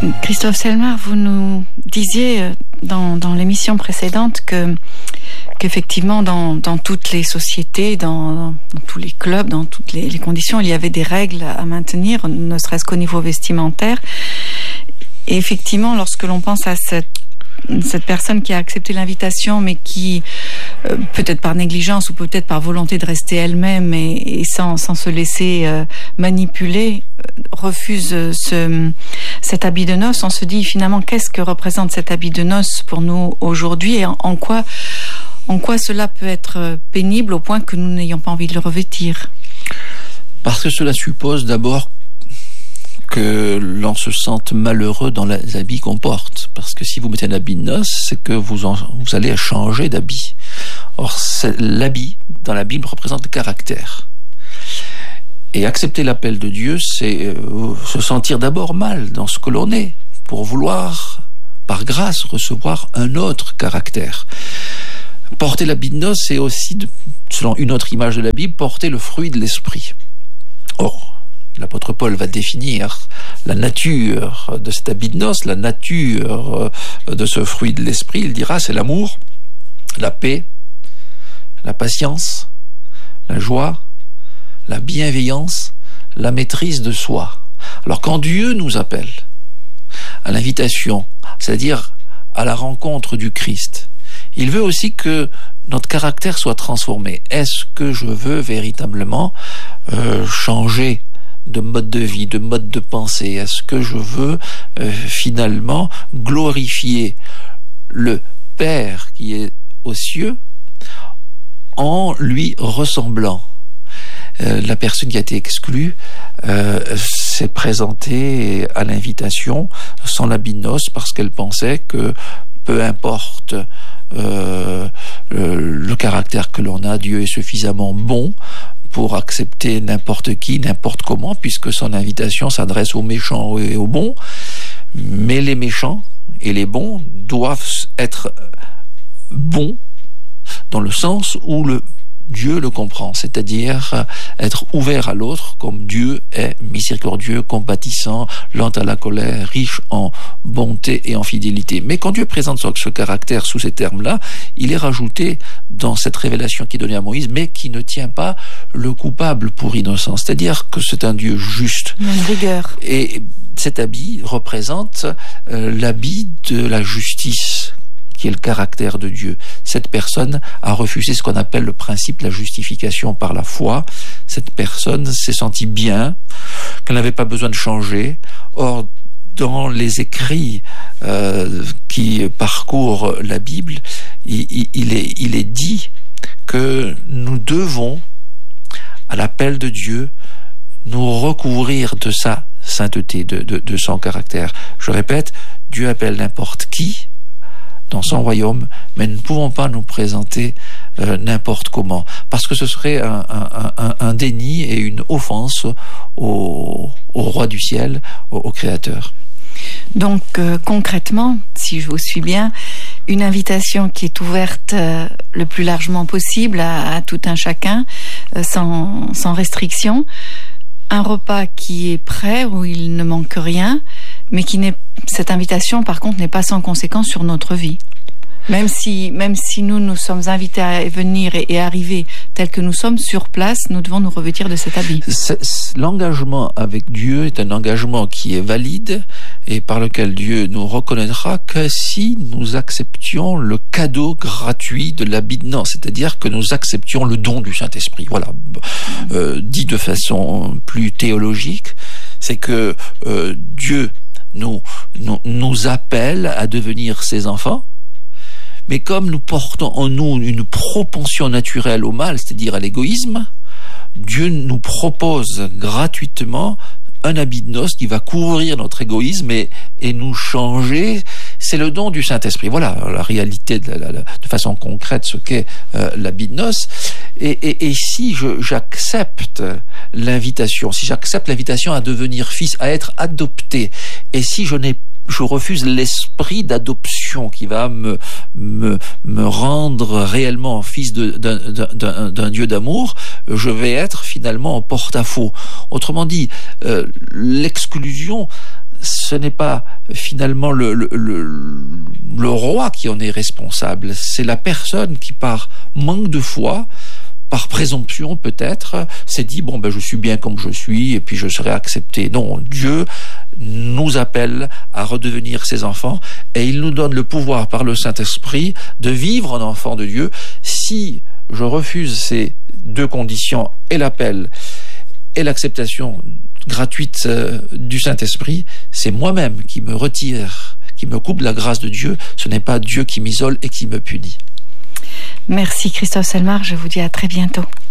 Christophe Selmar, vous nous disiez dans l'émission précédente qu'effectivement dans toutes les sociétés, dans tous les clubs, dans toutes les conditions, il y avait des règles à maintenir, ne serait-ce qu'au niveau vestimentaire. Et effectivement, lorsque l'on pense à cette personne qui a accepté l'invitation, mais qui, peut-être par négligence ou peut-être par volonté de rester elle-même et sans se laisser manipuler, refuse cet habit de noces, on se dit finalement qu'est-ce que représente cet habit de noces pour nous aujourd'hui et en quoi cela peut être pénible au point que nous n'ayons pas envie de le revêtir. Parce que cela suppose d'abord que l'on se sente malheureux dans les habits qu'on porte. Parce que si vous mettez un habit de noces, c'est que vous allez changer d'habit. Or, l'habit, dans la Bible, représente le caractère. Et accepter l'appel de Dieu, c'est se sentir d'abord mal dans ce que l'on est, pour vouloir, par grâce, recevoir un autre caractère. Porter l'habit de noces, c'est aussi, selon une autre image de la Bible, porter le fruit de l'esprit. Or, l'apôtre Paul va définir la nature de cet habit de noces, la nature de ce fruit de l'esprit. Il dira, c'est l'amour, la paix, la patience, la joie, la bienveillance, la maîtrise de soi. Alors quand Dieu nous appelle à l'invitation, c'est-à-dire à la rencontre du Christ, il veut aussi que notre caractère soit transformé. Est-ce que je veux véritablement changer de mode de vie, de mode de pensée? Est-ce que je veux finalement glorifier le Père qui est aux cieux en lui ressemblant? La personne qui a été exclue s'est présentée à l'invitation sans l'habit de noces parce qu'elle pensait que peu importe le caractère que l'on a, Dieu est suffisamment bon pour accepter n'importe qui, n'importe comment, puisque son invitation s'adresse aux méchants et aux bons. Mais les méchants et les bons doivent être bons dans le sens où Dieu le comprend, c'est-à-dire être ouvert à l'autre comme Dieu est miséricordieux, compatissant, lent à la colère, riche en bonté et en fidélité. Mais quand Dieu présente ce caractère sous ces termes-là, il est rajouté dans cette révélation qui est donnée à Moïse, mais qui ne tient pas le coupable pour innocent. C'est-à-dire que c'est un Dieu juste. Il y a une rigueur. Et cet habit représente l'habit de la justice, qui est le caractère de Dieu. Cette personne a refusé ce qu'on appelle le principe de la justification par la foi. Cette personne s'est sentie bien, qu'elle n'avait pas besoin de changer. Or, dans les écrits qui parcourent la Bible, il est dit que nous devons, à l'appel de Dieu, nous recouvrir de sa sainteté, de son caractère. Je répète, Dieu appelle n'importe qui dans son royaume, mais nous ne pouvons pas nous présenter n'importe comment, parce que ce serait un déni et une offense au roi du ciel, au Créateur. Donc concrètement, si je vous suis bien, une invitation qui est ouverte le plus largement possible à tout un chacun, sans restriction, un repas qui est prêt, où il ne manque rien, mais cette invitation, par contre, n'est pas sans conséquence sur notre vie. Même si nous sommes invités à venir et arriver tels que nous sommes sur place, nous devons nous revêtir de cet habit. L'engagement avec Dieu est un engagement qui est valide et par lequel Dieu nous reconnaîtra que si nous acceptions le cadeau gratuit de l'habit de noces, c'est-à-dire que nous acceptions le don du Saint-Esprit. Voilà, dit de façon plus théologique, c'est que Dieu nous appelle à devenir ses enfants, mais comme nous portons en nous une propension naturelle au mal, c'est-à-dire à l'égoïsme, Dieu nous propose gratuitement un habit de noces qui va couvrir notre égoïsme et nous changer. C'est le don du Saint-Esprit. Voilà la réalité de façon concrète ce qu'est l'habit de noces. Et si j'accepte l'invitation, à devenir fils, à être adopté, et si je refuse l'esprit d'adoption qui va me rendre réellement fils d'un Dieu d'amour, je vais être finalement en porte-à-faux. Autrement dit, l'exclusion ce n'est pas finalement le roi qui en est responsable, c'est la personne qui, par manque de foi, par présomption peut-être, s'est dit bon ben je suis bien comme je suis et puis je serai accepté. Non, Dieu nous appelle à redevenir ses enfants et il nous donne le pouvoir par le Saint-Esprit de vivre en enfant de Dieu. Si je refuse ces deux conditions, et l'appel et l'acceptation gratuite du Saint-Esprit, c'est moi-même qui me retire, qui me coupe la grâce de Dieu. Ce n'est pas Dieu qui m'isole et qui me punit. Merci Christophe Selmar, je vous dis à très bientôt.